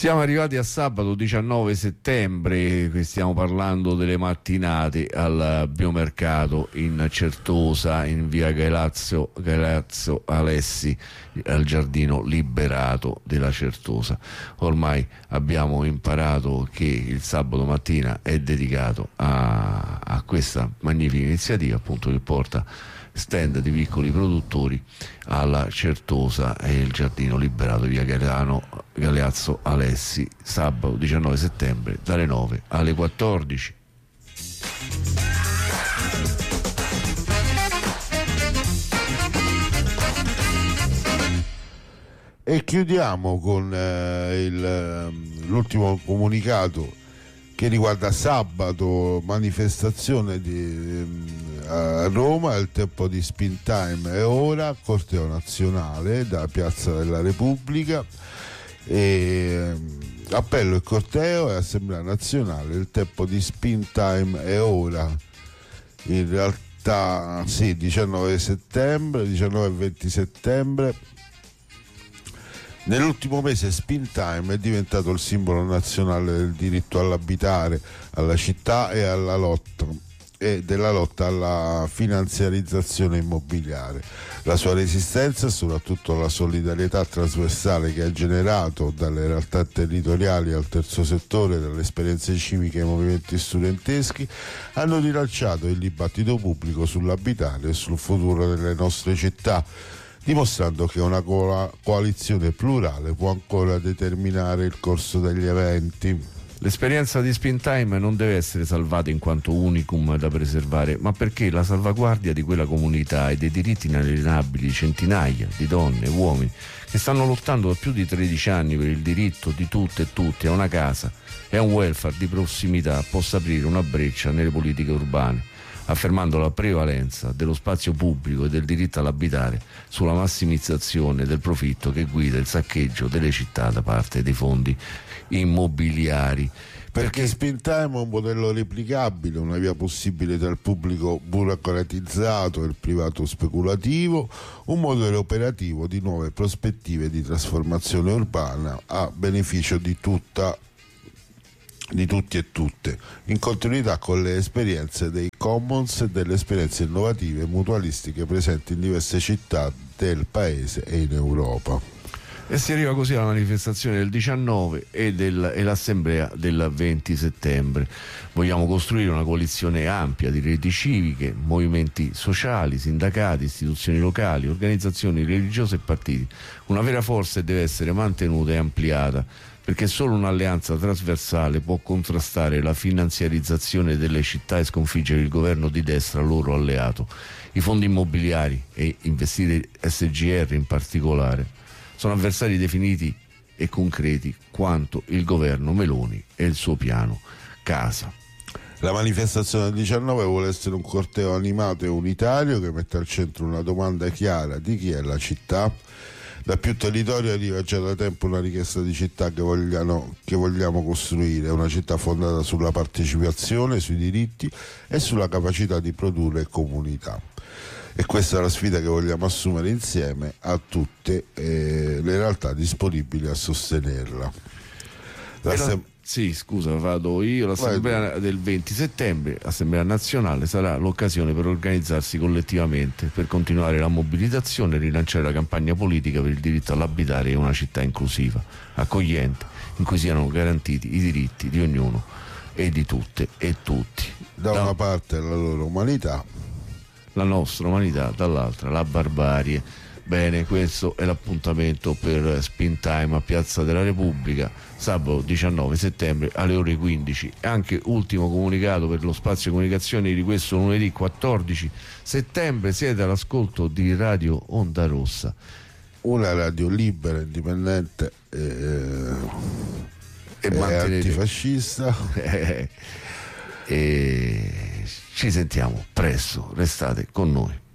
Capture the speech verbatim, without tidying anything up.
Siamo arrivati a sabato diciannove settembre, stiamo parlando delle mattinate al biomercato in Certosa, in via Galeazzo, Galeazzo Alessi, al giardino liberato della Certosa. Ormai abbiamo imparato che il sabato mattina è dedicato a, a questa magnifica iniziativa, appunto, che porta stand di piccoli produttori alla Certosa e il giardino liberato via Galeano, Galeazzo Alessi, sabato diciannove settembre dalle nove alle quattordici. E chiudiamo con eh, il, l'ultimo comunicato che riguarda sabato, manifestazione di, a Roma, il tempo di Spin Time è ora, corteo nazionale da Piazza della Repubblica, e appello e corteo e assemblea nazionale, il tempo di Spin Time è ora. In realtà sì, diciannove settembre, diciannove e venti settembre. Nell'ultimo mese Spin Time è diventato il simbolo nazionale del diritto all'abitare, alla città e alla lotta e della lotta alla finanziarizzazione immobiliare. La sua resistenza e soprattutto la solidarietà trasversale che ha generato dalle realtà territoriali al terzo settore, dalle esperienze civiche ai movimenti studenteschi, hanno rilanciato il dibattito pubblico sull'abitare e sul futuro delle nostre città, dimostrando che una co- coalizione plurale può ancora determinare il corso degli eventi. L'esperienza di Spin Time non deve essere salvata in quanto unicum da preservare, ma perché la salvaguardia di quella comunità e dei diritti inalienabili di centinaia di donne e uomini che stanno lottando da più di tredici anni per il diritto di tutte e tutti a una casa e a un welfare di prossimità possa aprire una breccia nelle politiche urbane, affermando la prevalenza dello spazio pubblico e del diritto all'abitare sulla massimizzazione del profitto che guida il saccheggio delle città da parte dei fondi immobiliari. Perché, perché Spin Time è un modello replicabile, una via possibile tra il pubblico burocratizzato e il privato speculativo, un modello operativo di nuove prospettive di trasformazione urbana a beneficio di tutta di tutti e tutte, in continuità con le esperienze dei commons e delle esperienze innovative mutualistiche presenti in diverse città del paese e in Europa. E si arriva così alla manifestazione del diciannove e, del, e l'assemblea del venti settembre. Vogliamo costruire una coalizione ampia di reti civiche, movimenti sociali, sindacati, istituzioni locali, organizzazioni religiose e partiti. Una vera forza deve essere mantenuta e ampliata, perché solo un'alleanza trasversale può contrastare la finanziarizzazione delle città e sconfiggere il governo di destra loro alleato. I fondi immobiliari e investire S G R in particolare sono avversari definiti e concreti quanto il governo Meloni e il suo piano casa. La manifestazione del diciannove vuole essere un corteo animato e unitario che mette al centro una domanda chiara di chi è la città. Da più territorio arriva già da tempo una richiesta di città che, vogliano, che vogliamo costruire, una città fondata sulla partecipazione, sui diritti e sulla capacità di produrre comunità. E questa è la sfida che vogliamo assumere insieme a tutte eh, le realtà disponibili a sostenerla. La, sì, scusa, vado io. L'assemblea Vai. del venti settembre, l'assemblea nazionale, sarà l'occasione per organizzarsi collettivamente, per continuare la mobilitazione e rilanciare la campagna politica per il diritto all'abitare in una città inclusiva, accogliente, in cui siano garantiti i diritti di ognuno e di tutte e tutti. Da, da una parte la loro umanità, la nostra umanità, dall'altra la barbarie. Bene, questo è l'appuntamento per Spin Time a Piazza della Repubblica, sabato diciannove settembre alle ore quindici. Anche ultimo comunicato per lo spazio comunicazioni di questo lunedì quattordici settembre, siete all'ascolto di Radio Onda Rossa, una radio libera, indipendente e, e, e antifascista. E ci sentiamo presto, restate con noi.